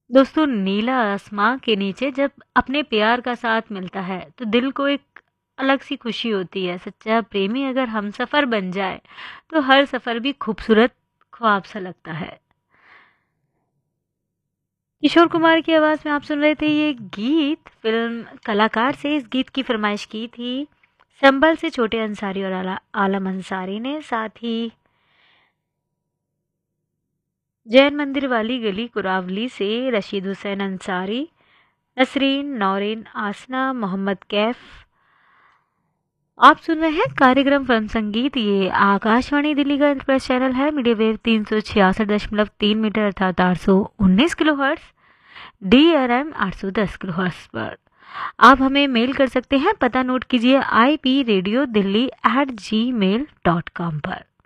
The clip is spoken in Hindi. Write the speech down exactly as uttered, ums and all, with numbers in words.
दोस्तों, नीला आसमां के नीचे जब अपने प्यार का साथ मिलता है तो दिल को एक अलग सी खुशी होती है। सच्चा प्रेमी अगर हमसफर बन जाए तो हर सफर भी खूबसूरत ख्वाब सा लगता है। किशोर कुमार की आवाज में आप सुन रहे थे ये गीत। फिल्म कलाकार से इस गीत की फरमाइश की थी संभल से छोटे अंसारी और आला, आलम अंसारी ने। साथ ही जैन मंदिर वाली गली कुरावली से रशीद हुसैन अंसारी, नसरीन, नौरीन, आसना, मोहम्मद कैफ। आप सुन रहे हैं कार्यक्रम फिल्म संगीत। ये आकाशवाणी दिल्ली का एक्सप्रेस चैनल है। मीडिया वेव तीन सौ छियासठ दशमलव तीन मीटर अर्थात आठ सौ उन्नीस kilo hertz, D R M आठ सौ दस किलो हर्ट्स पर आप हमें मेल कर सकते हैं। पता नोट कीजिए, I P radio Delhi eight ji mail dot com पर।